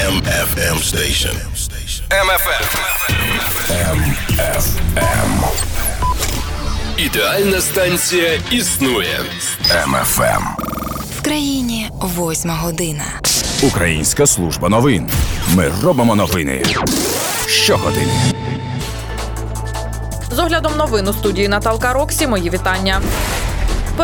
MFM station. MFM. Ідеальна станція існує. MFM. В країні 8 година. Українська служба новин. Ми робимо новини щогодини. З оглядом новин у студії Наталка Роксі. Мої вітання.